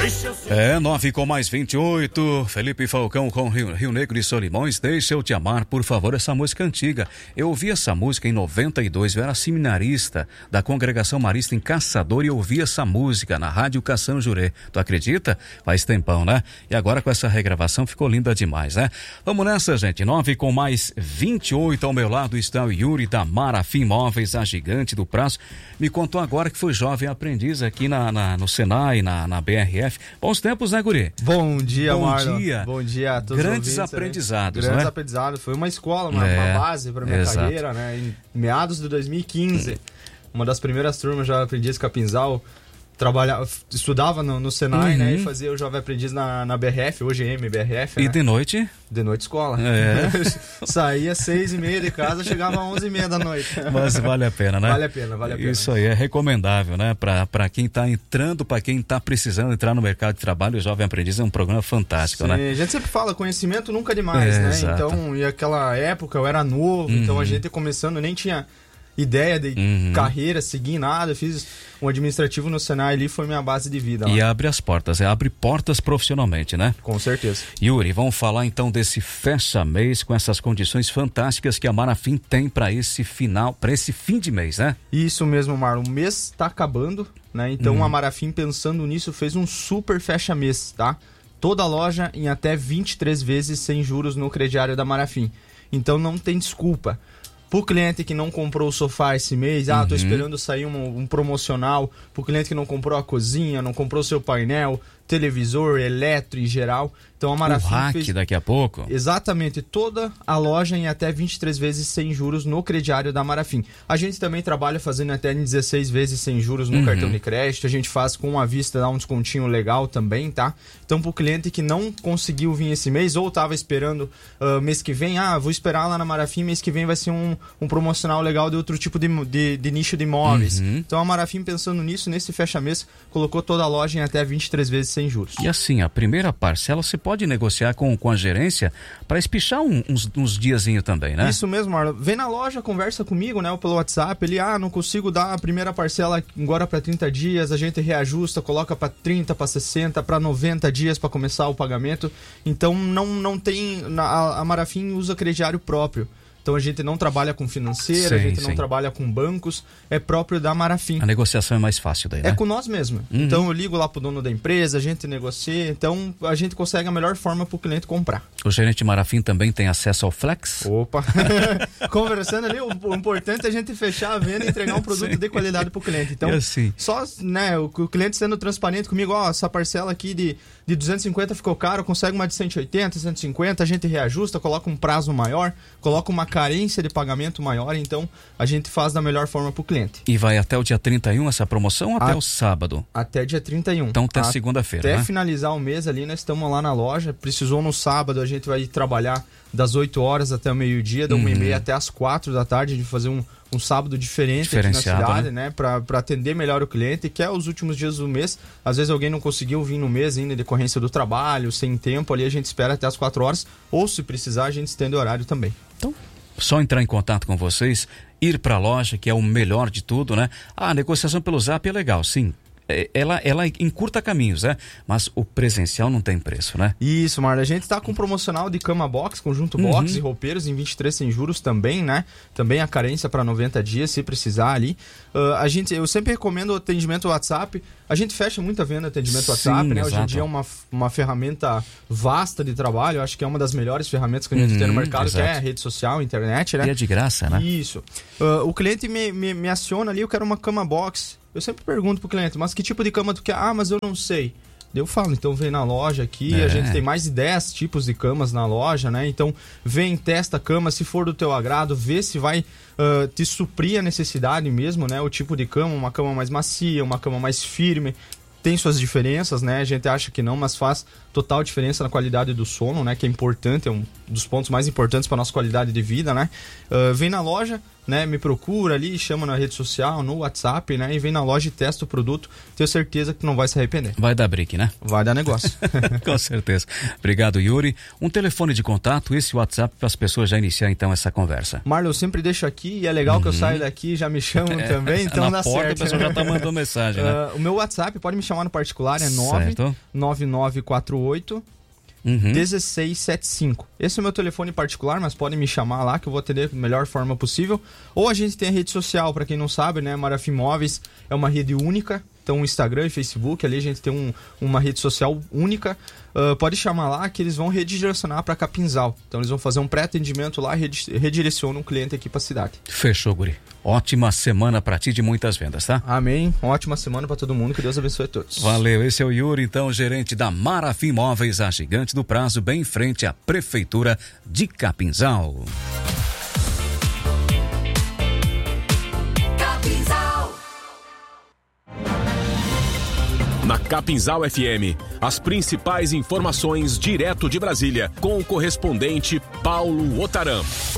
9:28, Felipe Falcão com Rio Negro e Solimões, Deixa Eu Te Amar, por favor, essa música antiga. Eu ouvi essa música em 92, eu era seminarista da Congregação Marista em Caçador e ouvi essa música na Rádio Cação Jurê. Tu acredita? Faz tempão, né? E agora com essa regravação ficou linda demais, né? Vamos nessa, gente, 9:28, ao meu lado está o Yuri da Marafim Móveis, a gigante do prazo. Me contou agora que foi jovem aprendiz aqui no Senai, na BRF. Bons tempos, né, guri? Bom dia, Marlon. Bom dia. Bom dia a todos. Grandes aprendizados, Grandes né? aprendizados. Foi uma escola, uma base para minha carreira, né? Em meados de 2015, uma das primeiras turmas já aprendiz Capinzal. Estudava no Senai, né? E fazia o Jovem Aprendiz na BRF, hoje MBRF, né? E de noite? De noite escola. Saía 6:30 de casa, chegava às 11:30 da noite. Mas vale a pena, né? Vale a pena. Isso aí é recomendável, né? Pra quem tá entrando, pra quem tá precisando entrar no mercado de trabalho, o Jovem Aprendiz é um programa fantástico, Sim, né? A gente sempre fala, conhecimento nunca é demais, né? Exato. Então, e aquela época eu era novo, então a gente começando, nem tinha ideia de carreira, seguir nada. Fiz um administrativo no Senai ali, foi minha base de vida. E lá. abre as portas, abre portas profissionalmente, né? Com certeza. Yuri, vamos falar então desse fecha-mês com essas condições fantásticas que a Marafim tem para esse fim de mês, né? Isso mesmo, Marlon. O mês tá acabando, né? Então a Marafim, pensando nisso, fez um super fecha-mês, tá? Toda loja em até 23 vezes sem juros no crediário da Marafim. Então não tem desculpa. Pro cliente que não comprou o sofá esse mês, tô esperando sair um promocional. Pro cliente que não comprou a cozinha, não comprou seu painel, televisor, eletro em geral. Então a Marafim o hack daqui a pouco. Exatamente, toda a loja em até 23 vezes sem juros no crediário da Marafim. A gente também trabalha fazendo até em 16 vezes sem juros no cartão de crédito. A gente faz com a vista, dá um descontinho legal também, tá? Então pro cliente que não conseguiu vir esse mês ou tava esperando mês que vem, vou esperar lá na Marafim, mês que vem vai ser um promocional legal de outro tipo de nicho de imóveis. Então a Marafim, pensando nisso, nesse fecha-mês, colocou toda a loja em até 23 vezes sem juros. E assim, a primeira parcela você pode negociar com a gerência para espichar uns diazinho também, né? Isso mesmo, Marlon. Vem na loja, conversa comigo, né? Ou pelo WhatsApp. Ele, não consigo dar a primeira parcela agora para 30 dias, a gente reajusta, coloca para 30, para 60, para 90 dias para começar o pagamento. Então não tem... A Marafim usa crediário próprio. Então a gente não trabalha com financeira, a gente não trabalha com bancos, é próprio da Marafim. A negociação é mais fácil daí, né? É com nós mesmo. Então eu ligo lá pro dono da empresa, a gente negocia, então a gente consegue a melhor forma pro cliente comprar. O gerente Marafim também tem acesso ao Flex? Opa! Conversando ali, o importante é a gente fechar a venda e entregar um produto de qualidade pro cliente. Então, só, né, o cliente sendo transparente comigo, essa parcela aqui de 250 ficou caro, consegue uma de 180, 150, a gente reajusta, coloca um prazo maior, coloca uma carência de pagamento maior, então a gente faz da melhor forma pro cliente. E vai até o dia 31 essa promoção ou até o sábado? Até dia 31. Então até segunda-feira, Até né? finalizar o mês ali, nós estamos lá na loja, precisou no sábado, a gente vai trabalhar das 8 horas até o meio-dia, da 1h30 até as 4 da tarde, de fazer um sábado diferente aqui na cidade, né? Pra atender melhor o cliente, que é os últimos dias do mês. Às vezes alguém não conseguiu vir no mês ainda, em decorrência do trabalho, sem tempo, ali a gente espera até as 4 horas, ou se precisar, a gente estende o horário também. Então, só entrar em contato com vocês, ir pra loja, que é o melhor de tudo, né? A negociação pelo Zap é legal, sim. Ela encurta caminhos, né? Mas o presencial não tem preço, né? Isso, Marlon. A gente tá com promocional de cama box, conjunto box e roupeiros em 23 sem juros também, né? Também a carência para 90 dias, se precisar ali. Eu sempre recomendo o atendimento WhatsApp. A gente fecha muita venda atendimento WhatsApp, né? Hoje em dia é uma ferramenta vasta de trabalho. Eu acho que é uma das melhores ferramentas que a gente tem no mercado, que é a rede social, a internet, né? E é de graça, né? Isso. O cliente me aciona ali, eu quero uma cama box. Eu sempre pergunto pro cliente, mas que tipo de cama tu quer? Mas eu não sei. Eu falo, então vem na loja aqui, a gente tem mais de 10 tipos de camas na loja, né? Então vem, testa a cama, se for do teu agrado, vê se vai te suprir a necessidade mesmo, né? O tipo de cama, uma cama mais macia, uma cama mais firme. Tem suas diferenças, né? A gente acha que não, mas faz total diferença na qualidade do sono, né? Que é importante, é um dos pontos mais importantes para nossa qualidade de vida, né? Vem na loja, né, me procura ali, chama na rede social, no WhatsApp, né, e vem na loja e testa o produto. Tenho certeza que não vai se arrepender. Vai dar brique, né? Vai dar negócio. Com certeza. Obrigado, Yuri. Um telefone de contato, esse WhatsApp, para as pessoas já iniciar então essa conversa. Marlon, eu sempre deixo aqui e é legal que eu saio daqui, já me chamam também, então dá certo. A pessoa já tá mandando mensagem, né? O meu WhatsApp, pode me chamar no particular, é 99948 1675. Esse é o meu telefone particular, mas podem me chamar lá que eu vou atender da melhor forma possível. Ou a gente tem a rede social, para quem não sabe, né? Marafim Móveis é uma rede única. Então, Instagram e Facebook, ali a gente tem uma rede social única. Pode chamar lá que eles vão redirecionar para Capinzal. Então, eles vão fazer um pré-atendimento lá e redirecionam o cliente aqui para a cidade. Fechou, guri. Ótima semana para ti de muitas vendas, tá? Amém. Ótima semana para todo mundo. Que Deus abençoe a todos. Valeu. Esse é o Yuri, então, gerente da Marafim Móveis, a gigante do prazo, bem em frente à Prefeitura de Capinzal. Na Capinzal FM, as principais informações direto de Brasília, com o correspondente Paulo Otaram.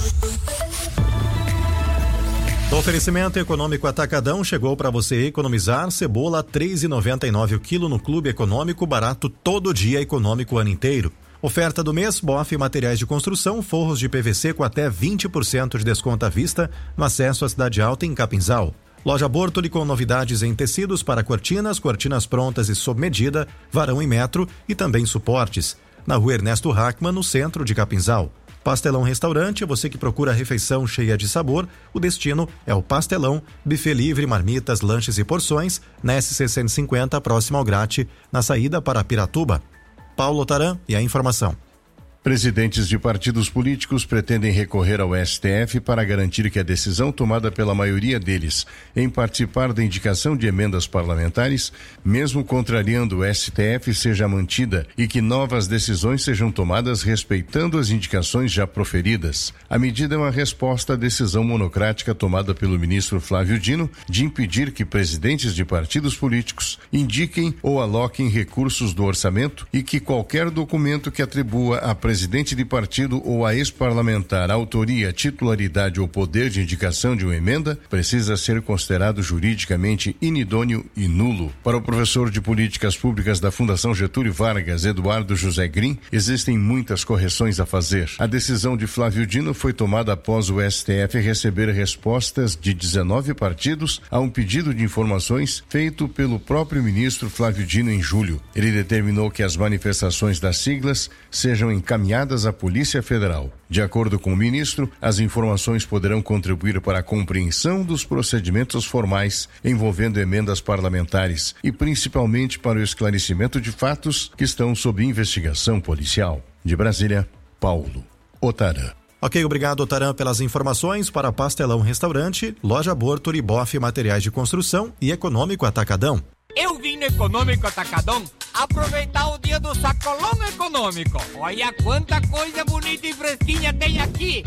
O oferecimento econômico Atacadão chegou para você economizar. Cebola R$ 3,99 o quilo no Clube Econômico, barato todo dia, econômico o ano inteiro. Oferta do mês, BOF Materiais de Construção, forros de PVC com até 20% de desconto à vista no acesso à Cidade Alta em Capinzal. Loja Bortoli com novidades em tecidos para cortinas prontas e sob medida, varão e metro e também suportes. Na Rua Ernesto Hackman, no centro de Capinzal. Pastelão Restaurante, você que procura refeição cheia de sabor, o destino é o Pastelão, buffet livre, marmitas, lanches e porções, na SC 150, próximo ao Grate, na saída para Piratuba. Paulo Otaram e a informação. Presidentes de partidos políticos pretendem recorrer ao STF para garantir que a decisão tomada pela maioria deles em participar da indicação de emendas parlamentares, mesmo contrariando o STF, seja mantida e que novas decisões sejam tomadas respeitando as indicações já proferidas. A medida é uma resposta à decisão monocrática tomada pelo ministro Flávio Dino de impedir que presidentes de partidos políticos indiquem ou aloquem recursos do orçamento e que qualquer documento que atribua a presidente de partido ou a ex-parlamentar autoria, titularidade ou poder de indicação de uma emenda precisa ser considerado juridicamente inidôneo e nulo. Para o professor de Políticas Públicas da Fundação Getúlio Vargas, Eduardo José Grim, existem muitas correções a fazer. A decisão de Flávio Dino foi tomada após o STF receber respostas de 19 partidos a um pedido de informações feito pelo próprio ministro Flávio Dino em julho. Ele determinou que as manifestações das siglas sejam encaminhadas à Polícia Federal. De acordo com o ministro, as informações poderão contribuir para a compreensão dos procedimentos formais envolvendo emendas parlamentares e principalmente para o esclarecimento de fatos que estão sob investigação policial. De Brasília, Paulo Otaram. Ok, obrigado, Otaram, pelas informações. Para Pastelão Restaurante, Loja Bortoli, BOF Materiais de Construção e Econômico Atacadão. Eu vim no Econômico Atacadão aproveitar o dia do sacolão econômico. Olha quanta coisa bonita e fresquinha tem aqui.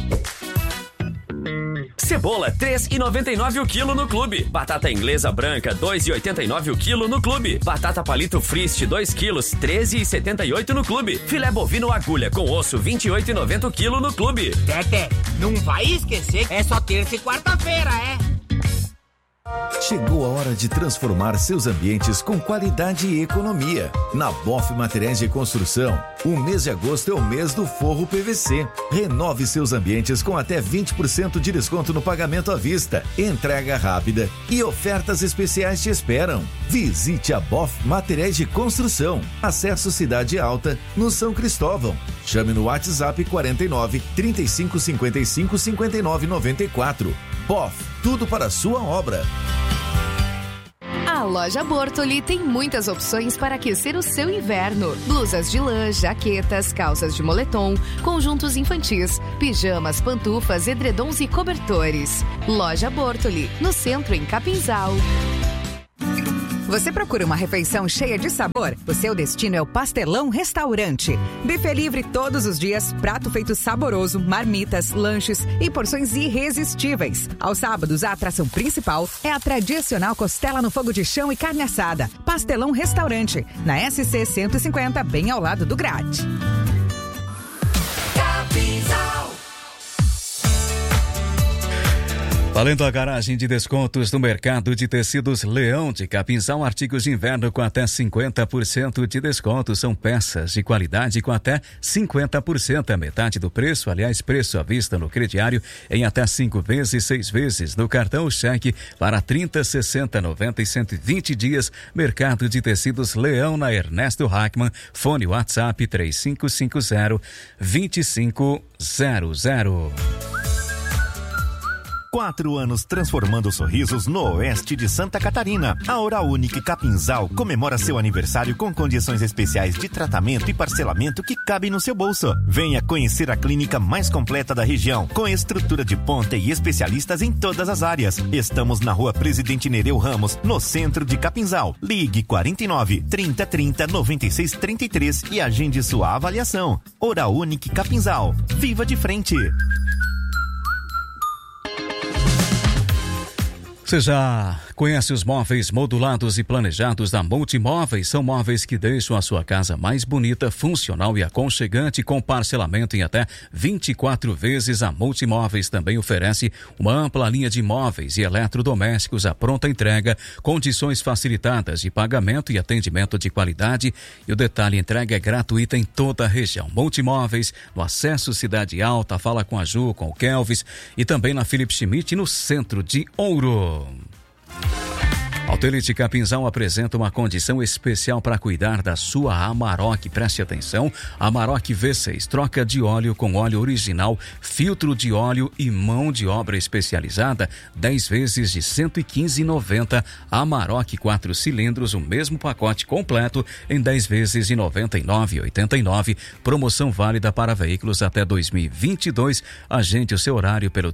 Cebola R$ 3,99 o quilo no Clube. Batata inglesa branca R$ 2,89 o quilo no Clube. Batata palito Frist 2 quilos R$ 13,78 no Clube. Filé bovino agulha com osso R$ 28,90 o quilo no Clube. Tete, não vai esquecer, é só terça e quarta-feira, é? Chegou a hora de transformar seus ambientes com qualidade e economia. Na BOF Materiais de Construção, o mês de agosto é o mês do forro PVC. Renove seus ambientes com até 20% de desconto no pagamento à vista, entrega rápida e ofertas especiais te esperam. Visite a BOF Materiais de Construção. Acesso Cidade Alta, no São Cristóvão. Chame no WhatsApp 49 35 55 59 94. BOF, tudo para a sua obra. A loja Bortoli tem muitas opções para aquecer o seu inverno. Blusas de lã, jaquetas, calças de moletom, conjuntos infantis, pijamas, pantufas, edredons e cobertores. Loja Bortoli, no centro em Capinzal. Você procura uma refeição cheia de sabor? O seu destino é o Pastelão Restaurante. Buffet livre todos os dias, prato feito saboroso, marmitas, lanches e porções irresistíveis. Aos sábados, a atração principal é a tradicional costela no fogo de chão e carne assada. Pastelão Restaurante, na SC 150, bem ao lado do Grate. Valendo a garagem de descontos no mercado de tecidos Leão de Capinzal, artigos de inverno com até 50% de desconto. São peças de qualidade com até 50%, a metade do preço. Aliás, preço à vista no crediário em até 5 vezes, 6 vezes no cartão cheque para 30, 60, 90 e 120 dias. Mercado de tecidos Leão na Ernesto Hackman. Fone WhatsApp 3550-2500. 4 anos transformando sorrisos no oeste de Santa Catarina. A Oral Unique Capinzal comemora seu aniversário com condições especiais de tratamento e parcelamento que cabem no seu bolso. Venha conhecer a clínica mais completa da região, com estrutura de ponta e especialistas em todas as áreas. Estamos na Rua Presidente Nereu Ramos, no centro de Capinzal. Ligue 49 30 30 96 33 e agende sua avaliação. Oral Unique Capinzal. Viva de frente! Você já conhece os móveis modulados e planejados da Multimóveis? São móveis que deixam a sua casa mais bonita, funcional e aconchegante, com parcelamento em até 24 vezes. A Multimóveis também oferece uma ampla linha de móveis e eletrodomésticos à pronta entrega, condições facilitadas de pagamento e atendimento de qualidade. E o detalhe, entrega é gratuita em toda a região. Multimóveis, no Acesso Cidade Alta, fala com a Ju, com o Kelvis, e também na Philip Schmidt, no centro de Ouro. Autoelite Capinzal apresenta uma condição especial para cuidar da sua Amarok. Preste atenção, Amarok V6, troca de óleo com óleo original, filtro de óleo e mão de obra especializada, 10 vezes de R$ 115,90. Amarok 4 cilindros, o mesmo pacote completo em 10 vezes de R$ 99,89. Promoção válida para veículos até 2022. Agende o seu horário pelo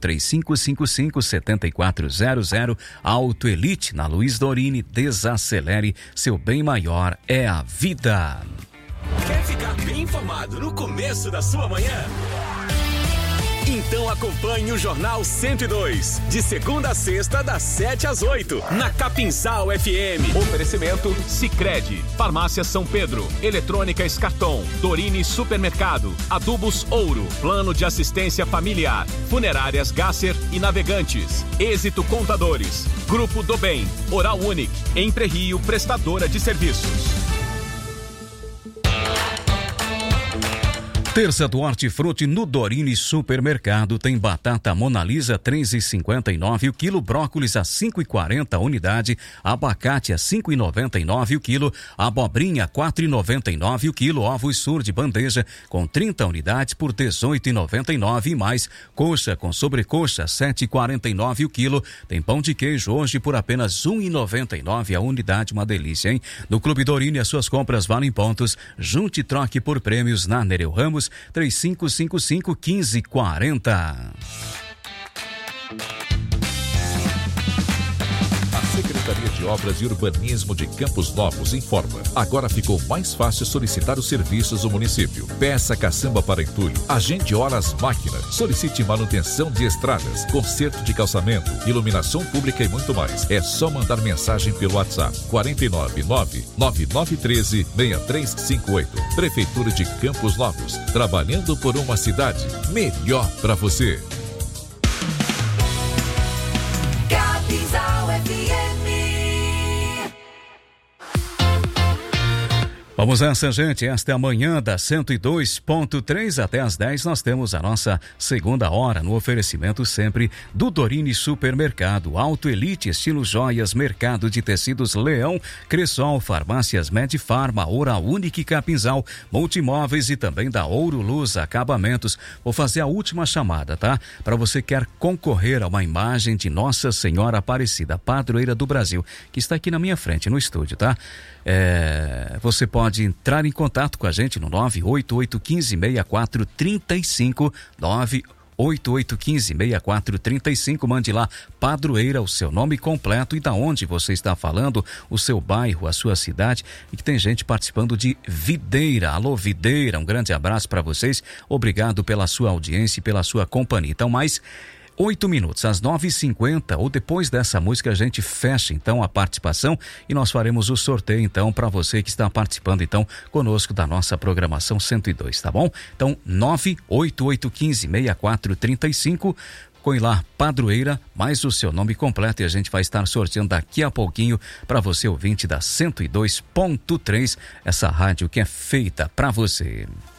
3555-7400. Autoelite na Luiz Dorini. Desacelere, seu bem maior é a vida. Quer ficar bem informado no começo da sua manhã? Então acompanhe o Jornal 102, de segunda a sexta, das 7 às 8, na Capinzal FM. Oferecimento Sicredi, Farmácia São Pedro, Eletrônica Escarton, Dorini Supermercado, Adubos Ouro, Plano de Assistência Familiar, Funerárias Gasser e Navegantes, Êxito Contadores, Grupo do Bem, Oral Unique, Empre Rio, prestadora de serviços. Terça do Hortifruti no Dorini Supermercado. Tem batata Mona Lisa 3,59 o quilo, brócolis a 5,40 a unidade, abacate a 5,99 o quilo, abobrinha 4,99 o quilo, ovos sur de bandeja com 30 unidades por 18,99 e mais, coxa com sobrecoxa 7,49 o quilo. Tem pão de queijo hoje por apenas 1,99 a unidade, uma delícia, hein? No Clube Dorini as suas compras valem pontos. Junte e troque por prêmios na Nereu Ramos 3555-1540. A Secretaria de Obras e Urbanismo de Campos Novos informa: agora ficou mais fácil solicitar os serviços do município. Peça caçamba para entulho, agende horas máquina, solicite manutenção de estradas, conserto de calçamento, iluminação pública e muito mais. É só mandar mensagem pelo WhatsApp 499-9913-6358. Prefeitura de Campos Novos, trabalhando por uma cidade melhor para você. Capinzal FM. Vamos nessa, gente. Esta é a manhã da 102.3 até às 10. Nós temos a nossa segunda hora no oferecimento sempre do Dorini Supermercado, Autoelite, Estilo Joias, Mercado de Tecidos Leão, Cressol, Farmácias Medifarma, Oral Unique Capinzal, Multimóveis e também da Ouro Luz Acabamentos. Vou fazer a última chamada, tá? Para você que quer concorrer a uma imagem de Nossa Senhora Aparecida, padroeira do Brasil, que está aqui na minha frente no estúdio, tá? Você pode entrar em contato com a gente no 988156435, 988156435. Mande lá, padroeira, o seu nome completo e da onde você está falando, o seu bairro, a sua cidade, e que tem gente participando de Videira. Alô, Videira, um grande abraço para vocês, obrigado pela sua audiência e pela sua companhia. Então, mais 8 minutos, às 9h50, ou depois dessa música, a gente fecha então a participação e nós faremos o sorteio então para você que está participando então conosco da nossa programação 102, tá bom? Então 988156435, Coilar Padroeira, mais o seu nome completo, e a gente vai estar sorteando daqui a pouquinho para você, ouvinte da 102.3, essa rádio que é feita para você.